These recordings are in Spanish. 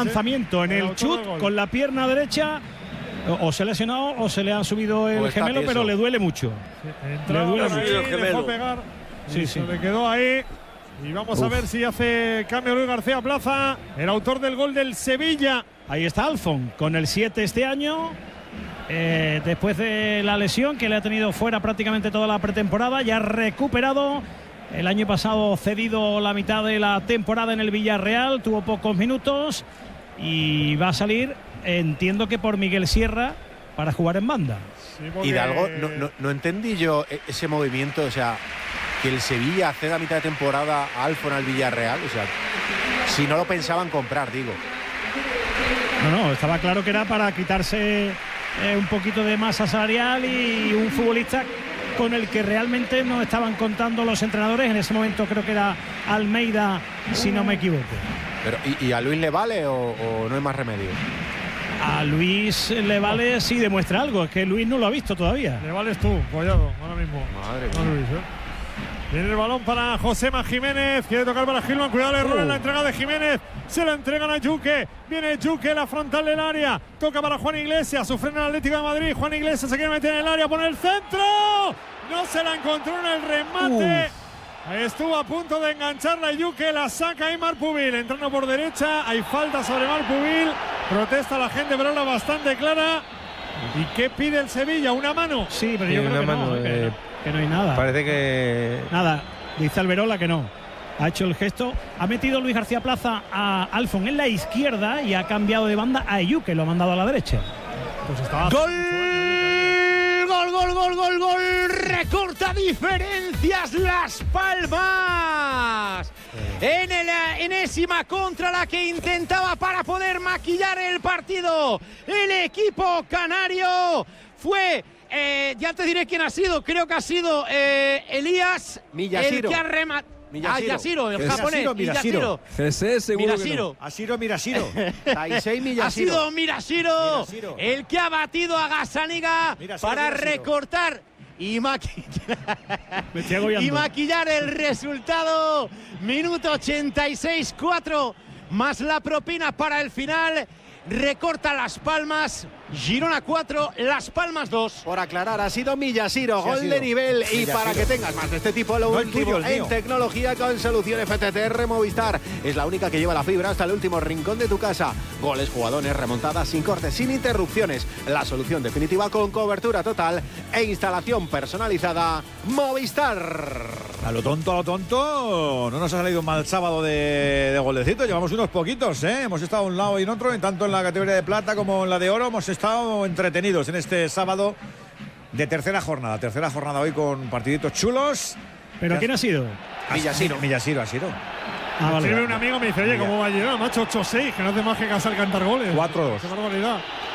lanzamiento, en el chut con la pierna derecha. O se ha lesionado o se le ha subido el gemelo, pero le duele mucho. Le duele mucho. Dejó pegar. Sí. Se le quedó ahí. Y vamos a ver si hace cambio Luis García Plaza, el autor del gol del Sevilla. Ahí está Alfon, con el 7 este año. Después de la lesión que le ha tenido fuera prácticamente toda la pretemporada, ya ha recuperado. El año pasado cedido la mitad de la temporada en el Villarreal, tuvo pocos minutos y va a salir, entiendo que por Miguel Sierra, para jugar en banda. Sí, Hidalgo, no entendí yo ese movimiento, o sea, que el Sevilla ceda a mitad de temporada a Alfon al Villarreal, o sea, si no lo pensaban comprar, digo. No, estaba claro que era para quitarse un poquito de masa salarial y un futbolista con el que realmente no estaban contando los entrenadores. En ese momento creo que era Almeida, si no me equivoco. Pero, ¿y a Luis le vale o no hay más remedio? A Luis le vale si demuestra algo, es que Luis no lo ha visto todavía. Le vales tú, Collado, ahora mismo. Madre mía. Luis, Viene el balón para Josema Jiménez, quiere tocar para Gilman, cuidado el error en la entrega de Jiménez, se la entregan a Yuque, viene Yuque, la frontal del área, toca para Juan Iglesias, sufre en el Atlético de Madrid, Juan Iglesias se quiere meter en el área, pone el centro, no se la encontró en el remate, estuvo a punto de engancharla Yuque, la saca ahí Marpubil, entrando por derecha, hay falta sobre Marpubil, protesta la gente, pero era bastante clara. ¿Y qué pide el Sevilla? ¿Una mano? Sí, pero yo creo que no, que no hay nada. Parece que… Nada, dice Alberola que no. Ha hecho el gesto. Ha metido Luis García Plaza a Alfon en la izquierda y ha cambiado de banda a Ayu, que lo ha mandado a la derecha. Pues estaba… ¡Gol! Recorta diferencias Las Palmas. En la enésima contra la que intentaba para poder maquillar el partido el equipo canario fue… ya te diré quién ha sido, creo que ha sido Elías Miyashiro. el que ha rematado. Yashiro, el japonés. Miyashiro. Miyashiro. Taisei Miyashiro. Ha sido Miyashiro el que ha batido a Gazzaniga para recortar y maquillar el resultado. Minuto 86, 4 más la propina para el final. Recorta Las Palmas, Girona 4, Las Palmas 2. Por aclarar, ha sido Miyashiro, gol de nivel. Miyashiro. Y para que tengas más de este tipo, lo último en tecnología con soluciones FTTR Movistar. Es la única que lleva la fibra hasta el último rincón de tu casa. Goles, jugadores, remontadas sin cortes, sin interrupciones. La solución definitiva con cobertura total e instalación personalizada Movistar. A lo tonto, no nos ha salido un mal sábado de golecitos. Llevamos unos poquitos, ¿eh? Hemos estado a un lado y en otro, tanto en la categoría de plata como en la de oro. Hemos estado entretenidos en este sábado de tercera jornada. Tercera jornada hoy con partiditos chulos. ¿Pero quién ha sido? Miyashiro ha sido. Vale. Escribe un amigo, me dice, oye, ¿cómo va a llegar? Macho, 8-6, que no hace más que casar cantar goles. 4-2. Qué barbaridad.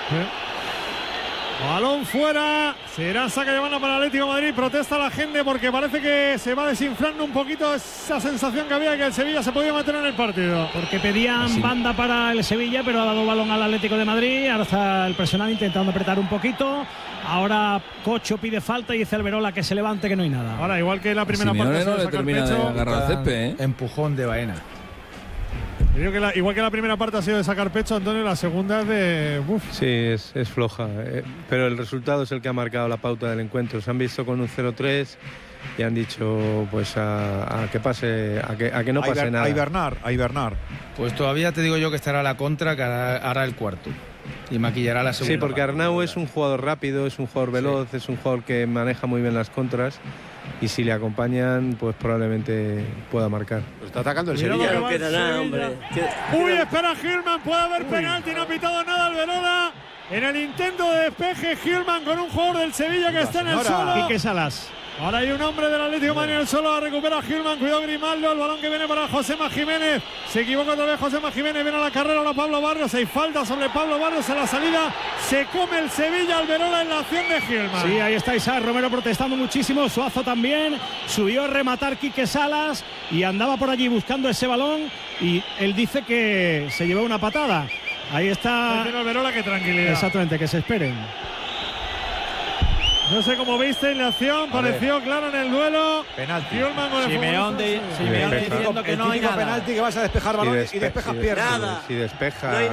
Balón fuera, será saca de banda para el Atlético de Madrid, protesta la gente porque parece que se va desinflando un poquito esa sensación que había que el Sevilla se podía meter en el partido. Porque pedían banda para el Sevilla, pero ha dado balón al Atlético de Madrid, ahora está el personal intentando apretar un poquito, ahora Cocho pide falta y dice Alberola que se levante, que no hay nada. Ahora, igual que la primera Simeone parte no le termina de agarrar el césped, ¿eh? Empujón de Baena. Creo que igual que la primera parte ha sido de sacar pecho, Antonio, la segunda es de… Sí, es floja, pero el resultado es el que ha marcado la pauta del encuentro. Se han visto con un 0-3 y han dicho pues a que pase, a que no pase nada. A hibernar. Pues todavía te digo yo que estará la contra, que hará el cuarto y maquillará la segunda. Sí, porque Arnau es un jugador rápido, es un jugador veloz, es un jugador que maneja muy bien las contras. Y si le acompañan, pues probablemente pueda marcar. Lo está atacando el Sevilla. No queda nada, hombre. Uy, espera Gilman, puede haber penalti, no ha pitado nada Alberola. En el intento de despeje, Gilman con un jugador del Sevilla que está en el suelo. Quique Salas. Ahora hay un hombre del Atlético de Madrid en el suelo, recupera Gilman, cuidado Grimaldo, el balón que viene para Josema Jiménez, se equivoca otra vez Josema Jiménez, viene a la carrera ahora Pablo Barrios, hay falta sobre Pablo Barrios en la salida, se come el Sevilla, Alberola en la acción de Gilman. Sí, ahí está Isaac Romero protestando muchísimo, Suazo también, subió a rematar Quique Salas y andaba por allí buscando ese balón y él dice que se llevó una patada. Ahí está Alberola, que tranquilidad. Exactamente, que se esperen. No sé cómo viste en la acción, pareció claro en el duelo. Penalti. Simeón diciendo que no hay nada. Penalti que vas a despejar balón y despejas piernas. Si despeja